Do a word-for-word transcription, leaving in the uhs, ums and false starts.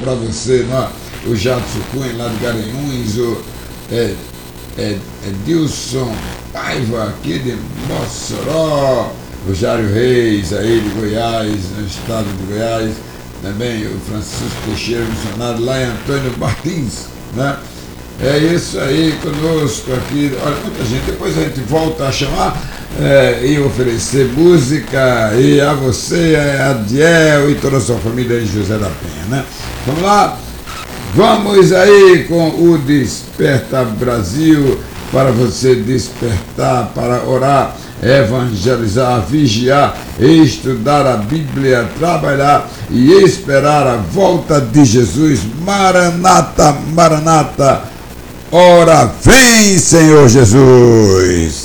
para você, não é? O Jadson Cunha lá de Garanhuns, o é, é, é Dilson Paiva aqui de Mossoró, o Jário Reis aí de Goiás, no estado de Goiás, também o Francisco Teixeira, missionário lá em Antônio Martins, né? É isso aí conosco aqui. Olha, muita gente. Depois a gente volta a chamar é, e oferecer música e a você, a Adiel e toda a sua família em José da Penha, né? Vamos lá? Vamos aí com o Desperta Brasil, para você despertar, para orar, evangelizar, vigiar, estudar a Bíblia, trabalhar e esperar a volta de Jesus. Maranata, Maranata. Ora, vem, Senhor Jesus!